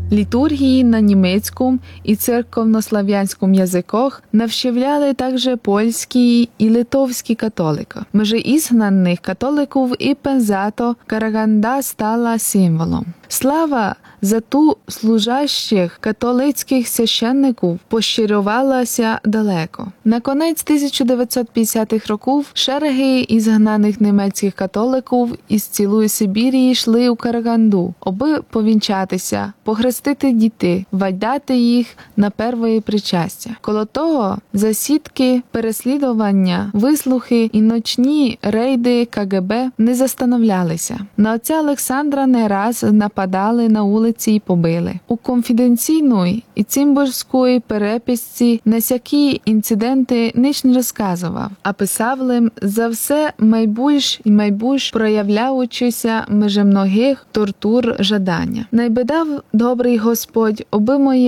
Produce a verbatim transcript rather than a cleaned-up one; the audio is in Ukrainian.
Літургії на німецькому і церковнослав'янському язиках навщавляли також польські і литовські католики. Межи ізгнаних католиків і пензато Караганда стала символом. Слава за ту служащих католицьких священників поширювалася далеко. На конець тисяча дев'ятсот п'ятдесятих років шереги ізгнаних німецьких католиків із цілої Сибірії йшли у Караганду, аби повінчатися, похрестити дітей, вайдати їх на перше причастя. Коло того засідки, переслідування, вислухи і ночні рейди ка ге бе не застановлялися. На отця Олександра не раз нападали на вулиці і побили. У конфіденційної і цимборської переписці на сякі інциденти ніч не розказував, а писав лим за все майбільш і майбільш проявляючися меже многих тортур жадання. Найбедав добрий Господь, оби моє